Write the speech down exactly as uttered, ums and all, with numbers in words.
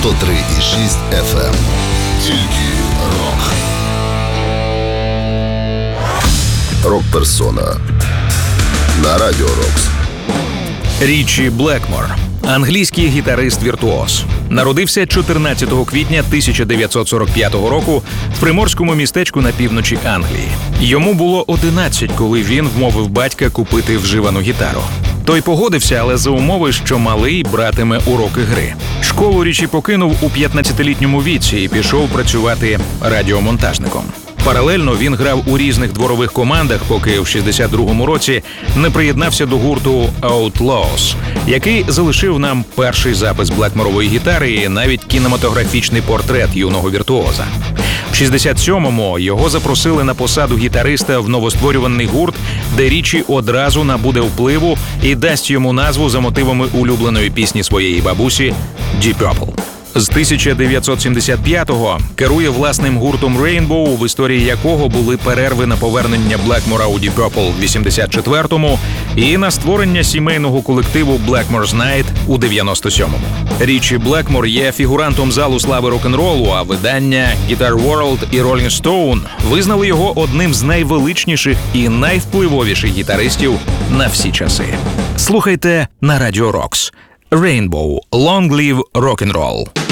сто три і шість еф ем. Тільки рок. Рок-персона на Радіо Рокс. Річі Блекмор – англійський гітарист-віртуоз. Народився чотирнадцятого квітня тисяча дев'ятсот сорок п'ятого року в приморському містечку на півночі Англії. Йому було одинадцять, коли він вмовив батька купити вживану гітару. Той погодився, але за умови, що малий братиме уроки гри. Школу Річі покинув у п'ятнадцятилітньому віці і пішов працювати радіомонтажником. Паралельно він грав у різних дворових командах, поки в шістдесят другому році не приєднався до гурту Outlaws, який залишив нам перший запис Блекморової гітари і навіть кінематографічний портрет юного віртуоза. В шістдесят сьомому його запросили на посаду гітариста в новостворюваний гурт, де Річі одразу набуде впливу і дасть йому назву за мотивами улюбленої пісні своєї бабусі «Deep Purple». З тисяча дев'ятсот сімдесят п'ятого керує власним гуртом Rainbow, в історії якого були перерви на повернення Блекмора у Deep Purple в вісімдесят четвертому і на створення сімейного колективу Blackmore's Night у дев'яносто сьомому. Річі Блекмор є фігурантом залу слави рок-н-ролу, а видання Guitar World і Rolling Stone визнали його одним з найвеличніших і найвпливовіших гітаристів на всі часи. Слухайте на Радіо Рокс. Rainbow. Long live rock and roll.